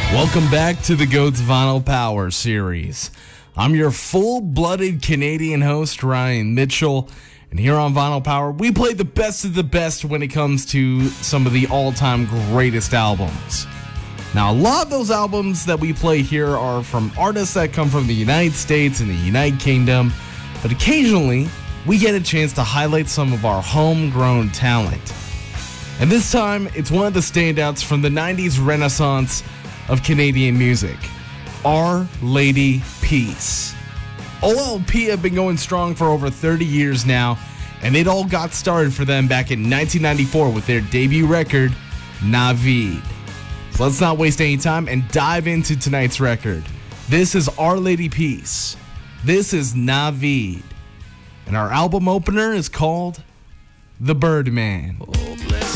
Welcome back to the GOAT's Vinyl Power series. I'm your full-blooded Canadian host, Ryan Mitchell, and here on Vinyl Power, we play the best of the best when it comes to some of the all-time greatest albums. Now, a lot of those albums that we play here are from artists that come from the United States and the United Kingdom, but occasionally, we get a chance to highlight some of our homegrown talent. And this time, it's one of the standouts from the 90s renaissance of Canadian music, Our Lady Peace. OLP have been going strong for over 30 years now, and it all got started for them back in 1994 with their debut record, Navid. So let's not waste any time and dive into tonight's record. This is Our Lady Peace. This is Navid. And our album opener is called The Birdman. Oh, bless